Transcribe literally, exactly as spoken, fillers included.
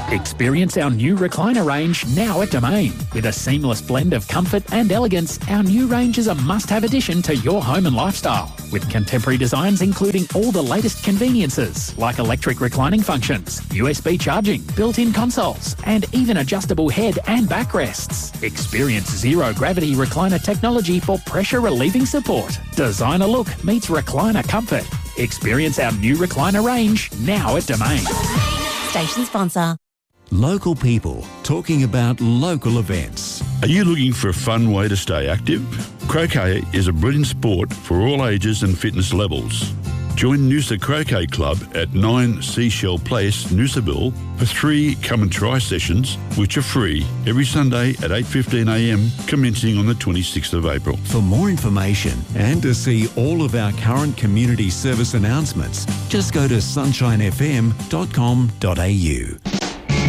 Experience our new recliner range now at Domain. With a seamless blend of comfort and elegance, our new range is a must-have addition to your home and lifestyle. With contemporary designs including all the latest conveniences like electric reclining functions, U S B charging, built-in consoles, and even adjustable head and backrests. Experience zero-gravity recliner technology for pressure-relieving support. Designer look meets recliner comfort. Experience our new recliner range now at Domain. Station sponsor. Local people talking about local events. Are you looking for a fun way to stay active? Croquet is a brilliant sport for all ages and fitness levels. Join Noosa Croquet Club at nine Seashell Place, Noosaville for three come and try sessions, which are free every Sunday at eight fifteen a m commencing on the twenty-sixth of April. For more information and to see all of our current community service announcements, just go to sunshine f m dot com dot a u.